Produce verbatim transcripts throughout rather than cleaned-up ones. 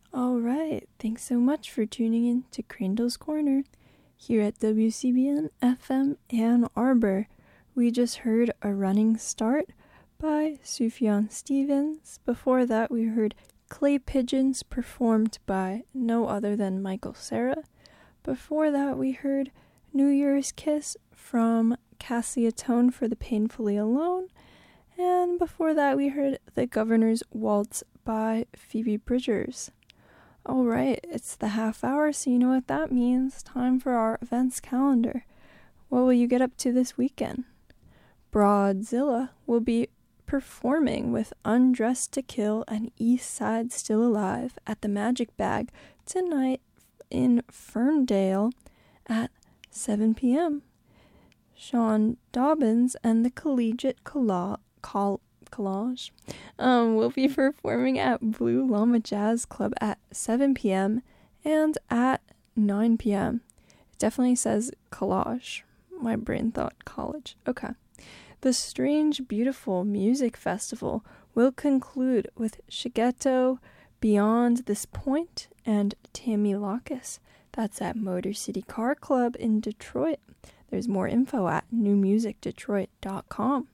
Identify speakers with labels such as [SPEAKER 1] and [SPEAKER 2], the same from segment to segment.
[SPEAKER 1] All right, thanks so much for tuning in to Crandall's Corner here at W C B N F M Ann Arbor. We just heard A Running Start by Sufjan Stevens. Before that, we heard Clay Pigeons performed by no other than Michael Cera. Before that, we heard New Year's Kiss from Cassia Tone for the Painfully Alone. And before that, we heard The Governor's Waltz by Phoebe Bridgers. All right, it's the half hour, so you know what that means. Time for our events calendar. What will you get up to this weekend? Broadzilla will be performing with Undressed to Kill and East Side Still Alive at the Magic Bag tonight in Ferndale at seven p.m. Sean Dobbins and the Collegiate Colla- Col- Collage um, will be performing at Blue Llama Jazz Club at seven p.m. and at nine p.m. It definitely says collage. My brain thought college. Okay. The Strange Beautiful Music Festival will conclude with Shigeto, Beyond This Point, and Tammy Locus. That's at Motor City Car Club in Detroit. There's more info at new music detroit dot com.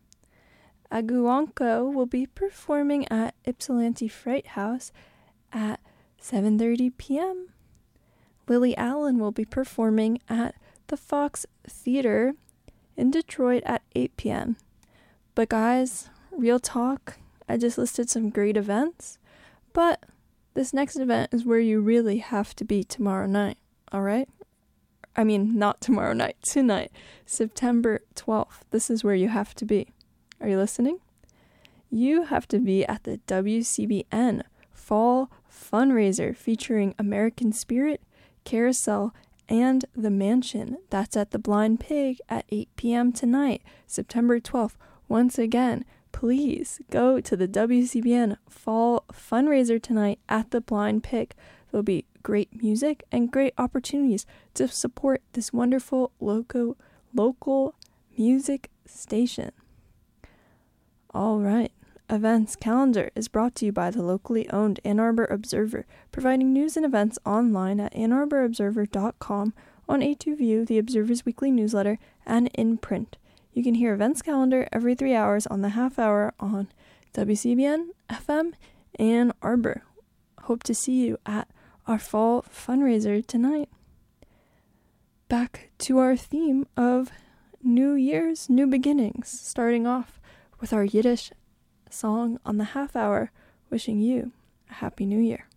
[SPEAKER 1] Aguanco will be performing at Ypsilanti Freight House at seven thirty p.m. Lily Allen will be performing at the Fox Theater in Detroit at eight p.m. But guys, real talk, I just listed some great events, but this next event is where you really have to be tomorrow night, alright? I mean, not tomorrow night, tonight, September twelfth. This is where you have to be. Are you listening? You have to be at the W C B N Fall Fundraiser featuring American Spirit, Carousel, and The Mansion. That's at the Blind Pig at eight p.m. tonight, September twelfth. Once again, please go to the W C B N Fall Fundraiser tonight at the Blind Pig. There'll be great music and great opportunities to support this wonderful local local music station. All right. Events calendar is brought to you by the locally owned Ann Arbor Observer, providing news and events online at ann arbor observer dot com, on A two View, the Observer's weekly newsletter, and in print. You can hear events calendar every three hours on the half hour on W C B N F M Ann Arbor. Hope to see you at our fall fundraiser tonight. Back to our theme of New Year's, New Beginnings, starting off with our Yiddish song on the half hour, wishing you a Happy New Year.